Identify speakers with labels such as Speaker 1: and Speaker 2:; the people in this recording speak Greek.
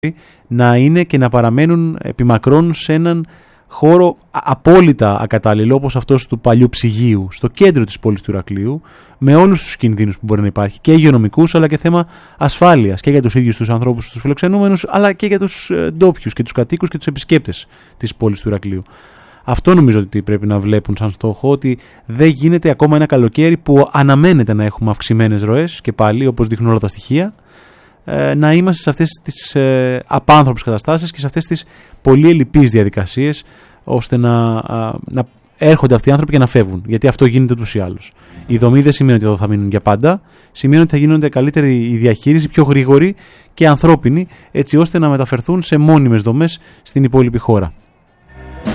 Speaker 1: να είναι και να παραμένουν επιμακρών σε έναν χώρο απόλυτα ακατάλληλο, όπως αυτός του παλιού ψυγείου, στο κέντρο της πόλης του Ηρακλείου, με όλους τους κινδύνους που μπορεί να υπάρχει, και υγειονομικούς, αλλά και θέμα ασφάλειας, και για τους ίδιους τους ανθρώπους, τους φιλοξενούμενους, αλλά και για τους ντόπιους και τους κατοίκους και τους επισκέπτες της πόλης του Ηρακλείου. Αυτό νομίζω ότι πρέπει να βλέπουν σαν στόχο, ότι δεν γίνεται ακόμα ένα καλοκαίρι που αναμένεται να έχουμε αυξημένες ροές, και πάλι, όπως δείχνουν όλα τα στοιχεία, να είμαστε σε αυτές τις απάνθρωπες καταστάσεις και σε αυτές τις πολύ ελλειπείς διαδικασίες, ώστε να έρχονται αυτοί οι άνθρωποι και να φεύγουν. Γιατί αυτό γίνεται ούτως ή άλλως. Η δομή δεν σημαίνει ότι εδώ θα μείνουν για πάντα, σημαίνει ότι θα γίνονται καλύτερη η διαχείριση, πιο γρήγορη και ανθρώπινη, έτσι ώστε να μεταφερθούν σε μόνιμες δομές στην υπόλοιπη χώρα.